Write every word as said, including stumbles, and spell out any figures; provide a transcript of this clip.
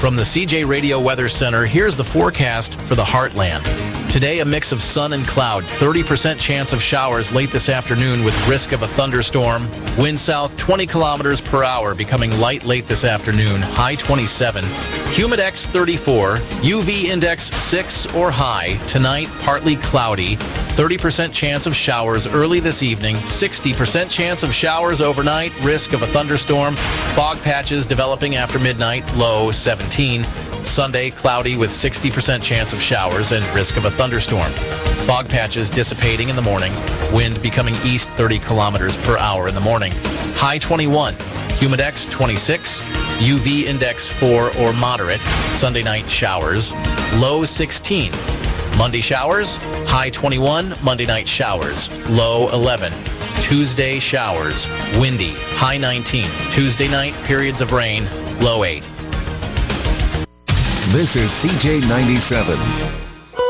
From the C J Radio Weather Center, here's the forecast for the Heartland. Today, a mix of sun and cloud. thirty percent chance of showers late this afternoon with risk of a thunderstorm. Wind south twenty kilometers per hour, becoming light late this afternoon. High twenty-seven. Humidex thirty-four. U V index six or high. Tonight, partly cloudy. thirty percent chance of showers early this evening. sixty percent chance of showers overnight. Risk of a thunderstorm. Fog patches developing after midnight. Low seventeen. Sunday, cloudy with sixty percent chance of showers and risk of a thunderstorm. Fog patches dissipating in the morning. Wind becoming east thirty kilometers per hour in the morning. High twenty-one. Humidex twenty-six. U V index four or moderate. Sunday night showers. Low sixteen. Monday showers. High twenty-one. Monday night showers. Low eleven. Tuesday showers. Windy. High nineteen. Tuesday night periods of rain. Low eight. This is C J ninety-seven.